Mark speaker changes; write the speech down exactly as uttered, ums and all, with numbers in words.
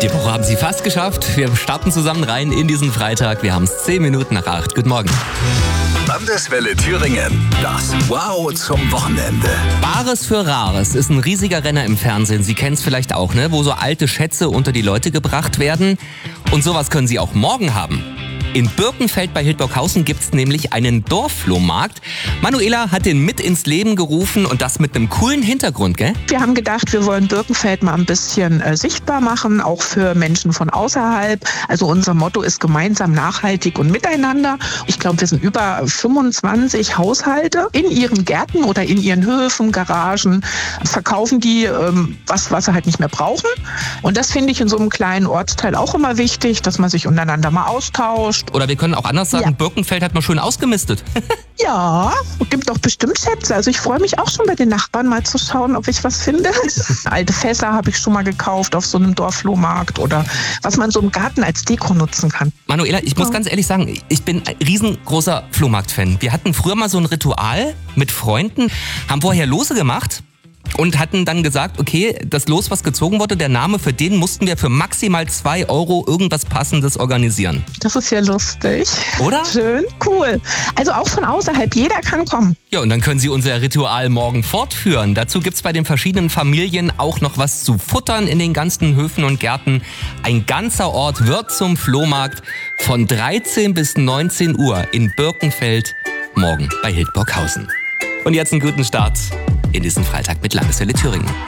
Speaker 1: Die Woche haben Sie fast geschafft. Wir starten zusammen rein in diesen Freitag. Wir haben es zehn Minuten nach acht. Guten Morgen.
Speaker 2: Landeswelle Thüringen. Das Wow zum Wochenende.
Speaker 1: Bares für Rares ist ein riesiger Renner im Fernsehen. Sie kennen es vielleicht auch, ne? Wo so alte Schätze unter die Leute gebracht werden. Und sowas können Sie auch morgen haben. In Birkenfeld bei Hildburghausen gibt's nämlich einen Dorfflohmarkt. Manuela hat den mit ins Leben gerufen und das mit einem coolen Hintergrund, gell?
Speaker 3: Wir haben gedacht, wir wollen Birkenfeld mal ein bisschen äh, sichtbar machen, auch für Menschen von außerhalb. Also unser Motto ist gemeinsam, nachhaltig und miteinander. Ich glaube, wir sind über fünfundzwanzig Haushalte in ihren Gärten oder in ihren Höfen, Garagen, verkaufen die ähm, was, was sie halt nicht mehr brauchen. Und das finde ich in so einem kleinen Ortsteil auch immer wichtig, dass man sich untereinander mal austauscht.
Speaker 1: Oder wir können auch anders sagen,
Speaker 3: Ja.
Speaker 1: Birkenfeld hat mal schön ausgemistet.
Speaker 3: Ja, gibt doch bestimmt Schätze. Also ich freue mich auch schon bei den Nachbarn mal zu schauen, ob ich was finde. Alte Fässer habe ich schon mal gekauft auf so einem Dorfflohmarkt oder was man so im Garten als Deko nutzen kann.
Speaker 1: Manuela, ich muss
Speaker 3: Ja.
Speaker 1: ganz ehrlich sagen, ich bin ein riesengroßer Flohmarkt-Fan. Wir hatten früher mal so ein Ritual mit Freunden, haben vorher Lose gemacht und hatten dann gesagt, okay, das Los, was gezogen wurde, der Name, für den mussten wir für maximal zwei Euro irgendwas Passendes organisieren.
Speaker 3: Das ist ja lustig.
Speaker 1: Oder?
Speaker 3: Schön, cool. Also auch von außerhalb, jeder kann kommen.
Speaker 1: Ja, und dann können Sie unser Ritual morgen fortführen. Dazu gibt's bei den verschiedenen Familien auch noch was zu futtern in den ganzen Höfen und Gärten. Ein ganzer Ort wird zum Flohmarkt von dreizehn bis neunzehn Uhr in Birkenfeld, morgen bei Hildburghausen. Und jetzt einen guten Start in diesen Freitag mit Landeswelle Thüringen.